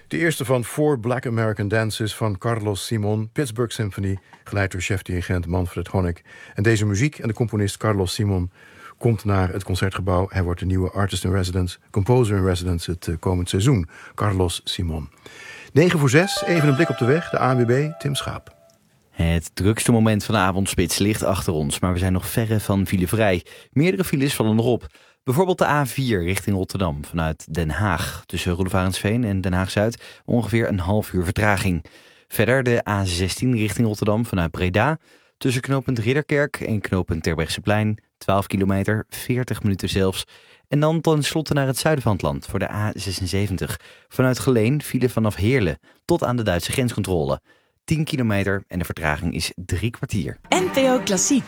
De eerste van 4 Black American Dances van Carlos Simon, Pittsburgh Symphony, geleid door chef-dirigent Manfred Honeck. En deze muziek en de componist Carlos Simon komt naar het Concertgebouw. Hij wordt de nieuwe artist in residence, composer in residence het komend seizoen. Carlos Simon. 6:09, even een blik op de weg. De ANWB, Tim Schaap. Het drukste moment van de avondspits ligt achter ons, maar we zijn nog verre van filevrij. Meerdere files vallen nog op. Bijvoorbeeld de A4 richting Rotterdam vanuit Den Haag. Tussen Roelevarensveen en Den Haag-Zuid ongeveer een half uur vertraging. Verder de A16 richting Rotterdam vanuit Breda. Tussen knooppunt Ridderkerk en knooppunt Terbrechtseplein 12 kilometer, 40 minuten zelfs. En dan tenslotte naar het zuiden van het land voor de A76. Vanuit Geleen file vanaf Heerlen tot aan de Duitse grenscontrole. 10 kilometer en de vertraging is 3 kwartier. NPO Klassiek.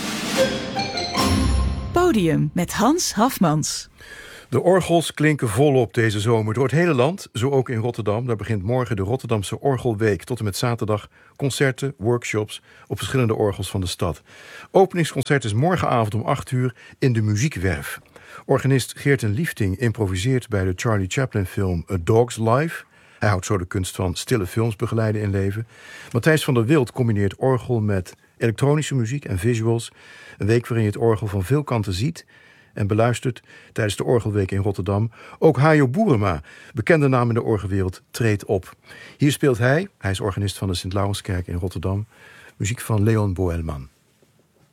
Podium met Hans Hafmans. De orgels klinken volop deze zomer door het hele land, zo ook in Rotterdam. Daar begint morgen de Rotterdamse Orgelweek. Tot en met zaterdag concerten, workshops op verschillende orgels van de stad. Openingsconcert is morgenavond om 8 uur in de Muziekwerf. Organist Geerten Liefting improviseert bij de Charlie Chaplin film A Dog's Life. Hij houdt zo de kunst van stille films begeleiden in leven. Matthijs van der Wild combineert orgel met elektronische muziek en visuals. Een week waarin je het orgel van veel kanten ziet en beluistert tijdens de Orgelweek in Rotterdam. Ook Hajo Boerema, bekende naam in de orgelwereld, treedt op. Hier speelt hij is organist van de Sint-Laurenskerk in Rotterdam, muziek van Leon Boelman.